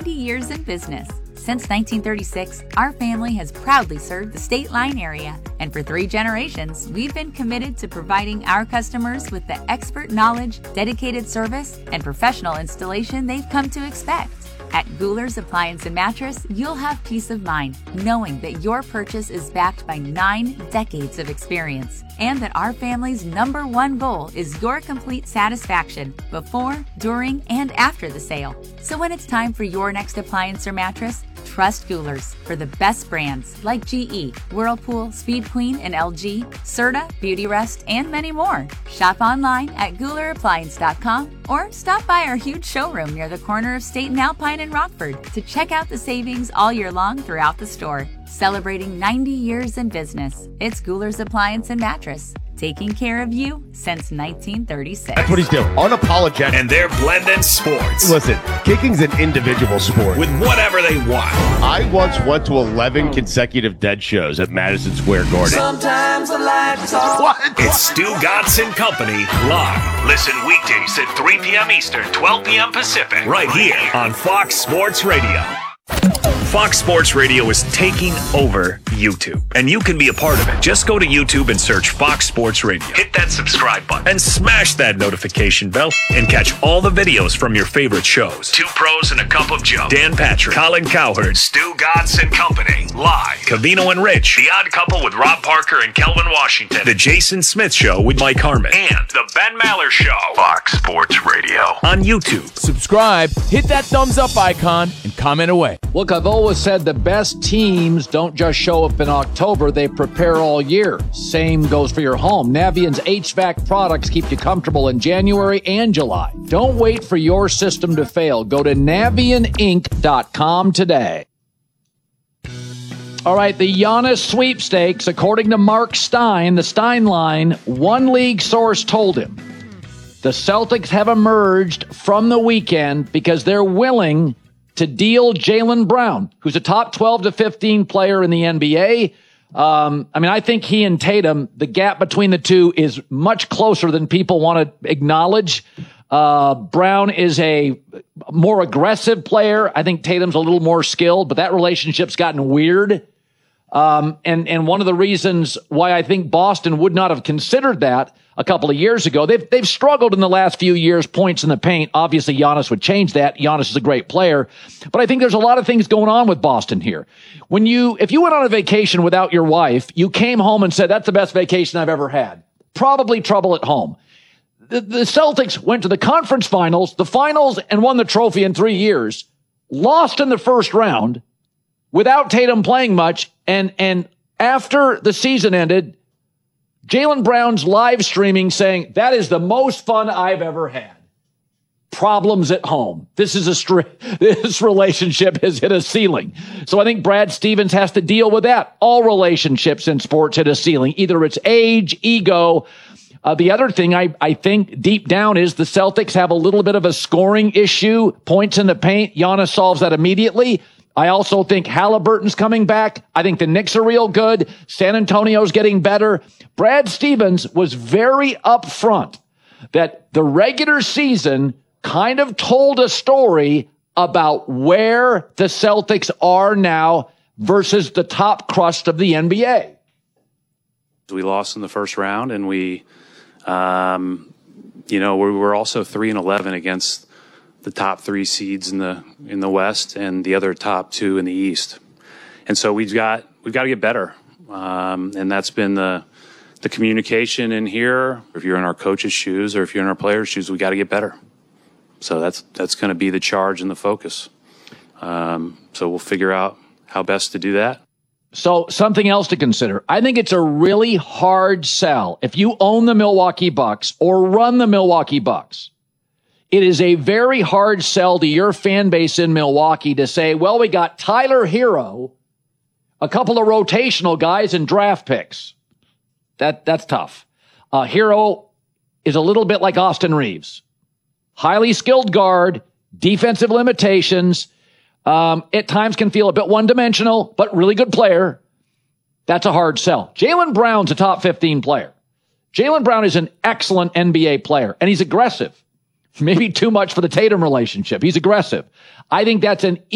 90 years in business. Since 1936, our family has proudly served the State Line area. And for 3 generations, we've been committed to providing our customers with the expert knowledge, dedicated service, and professional installation they've come to expect. At Guler's Appliance and Mattress, you'll have peace of mind knowing that your purchase is backed by 9 decades of experience and that our family's #1 goal is your complete satisfaction before, during, and after the sale. So when it's time for your next appliance or mattress, trust Guler's for the best brands like GE, Whirlpool, Speed Queen, and LG, Serta, Beautyrest, and many more. Shop online at GulerAppliance.com or stop by our huge showroom near the corner of State and Alpine in Rockford to check out the savings all year long throughout the store. Celebrating 90 years in business, it's Guler's Appliance and Mattress. Taking care of you since 1936. That's what he's doing. Unapologetic. And they're blending sports. Listen, kicking's an individual sport. With whatever they want. I once went to 11 consecutive Dead shows at Madison Square Garden. Sometimes the lights off. What? It's Stu Godson Company live. Listen weekdays at 3 p.m. Eastern, 12 p.m. Pacific. Right here on Fox Sports Radio. Fox Sports Radio is taking over YouTube, and you can be a part of it. Just go to YouTube and search Fox Sports Radio. Hit that subscribe button and smash that notification bell and catch all the videos from your favorite shows. 2 Pros and a Cup of Joe. Dan Patrick, Colin Cowherd, Stu Godson Company, live. Cavino and Rich, The Odd Couple with Rob Parker and Kelvin Washington. The Jason Smith Show with Mike Harmon. And The Ben Maller Show. Fox Sports Radio on YouTube. Subscribe, hit that thumbs up icon, and comment away. Look, I've always said the best teams don't just show up in October, they prepare all year. Same goes for your home. Navient's HVAC products keep you comfortable in January and July. Don't wait for your system to fail. Go to NavientInc.com today. All right, the Giannis sweepstakes, according to Mark Stein, the Stein line, one league source told him the Celtics have emerged from the weekend because they're willing to deal Jaylen Brown, who's a top 12 to 15 player in the NBA. I think he and Tatum, the gap between the two is much closer than people want to acknowledge. Brown is a more aggressive player. I think Tatum's a little more skilled, but that relationship's gotten weird. And one of the reasons why I think Boston would not have considered that a couple of years ago, they've struggled in the last few years, points in the paint. Obviously, Giannis would change that. Giannis is a great player. But I think there's a lot of things going on with Boston here. If you went on a vacation without your wife, you came home and said, that's the best vacation I've ever had. Probably trouble at home. The Celtics went to the conference finals, and won the trophy in 3 years, lost in the first round without Tatum playing much. And after the season ended, Jaylen Brown's live streaming saying, that is the most fun I've ever had. Problems at home. This relationship has hit a ceiling. So I think Brad Stevens has to deal with that. All relationships in sports hit a ceiling. Either it's age, ego. The other thing I think deep down is the Celtics have a little bit of a scoring issue. Points in the paint. Giannis solves that immediately. I also think Halliburton's coming back. I think the Knicks are real good. San Antonio's getting better. Brad Stevens was very upfront that the regular season kind of told a story about where the Celtics are now versus the top crust of the NBA. We lost in the first round, and we were also 3-11 against the top 3 seeds in the West and the other top 2 in the East. And so we've got to get better. And that's been the communication in here. If you're in our coaches' shoes or if you're in our players' shoes, we got to get better. So that's going to be the charge and the focus. So we'll figure out how best to do that. So something else to consider. I think it's a really hard sell. If you own the Milwaukee Bucks or run the Milwaukee Bucks, it is a very hard sell to your fan base in Milwaukee to say, well, we got Tyler Hero, a couple of rotational guys, and draft picks. That's tough. Hero is a little bit like Austin Reeves. Highly skilled guard, defensive limitations, at times can feel a bit one-dimensional, but really good player. That's a hard sell. Jaylen Brown's a top 15 player. Jaylen Brown is an excellent NBA player, and he's aggressive. Maybe too much for the Tatum relationship. He's aggressive. I think that's an